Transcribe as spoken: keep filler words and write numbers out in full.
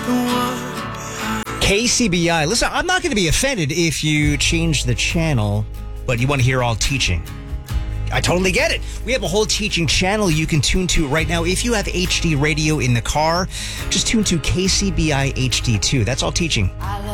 K C B I. Listen, I'm not going to be offended if you change the channel, but you want to hear all teaching. I totally get it. We have a whole teaching channel you can tune to right now. If you have H D radio in the car, just tune to K C B I H D two. That's all teaching.